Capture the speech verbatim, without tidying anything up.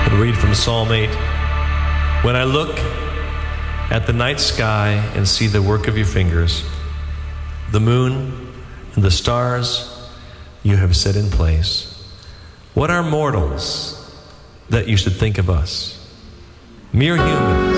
I'll read from Psalm eight. When I look at the night sky and see the work of your fingers, the moon and the stars you have set in place, what are mortals that you should think of us? Mere humans